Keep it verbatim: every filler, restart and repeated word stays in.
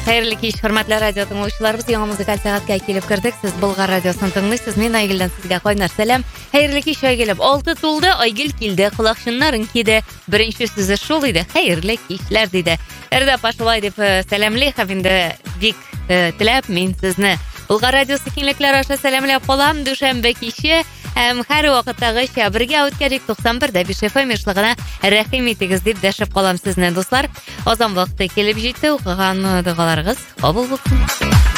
Xayrli kech, hurmatli radio tinglovchilarimiz, yangi muzikal soatga kelib kirdik. Siz Bulg'ar radiosini tinglaysiz. Men Aygildan sizga qo'ynar salom. Xayrli kech kelib, olti to'ldi, Aygil keldi, quloqshinlaring kedi. Birinchi so'zi shul edi. Xayrli kechlar dedi. Erda pashulay deb salamli Xavinda dik tilab men sizni Bulg'ar radiosi kengliklar osha salamlab qolam. Dushanba kechi ham har vaqtdagi birga o'tkazdik to'qson bir da besh F M ishlig'ini rahim etingiz deb dashib qolam sizni do'stlar. Ozon vaqti kelib jetdi, o'qigan duolaringiz qabul bo'lsin.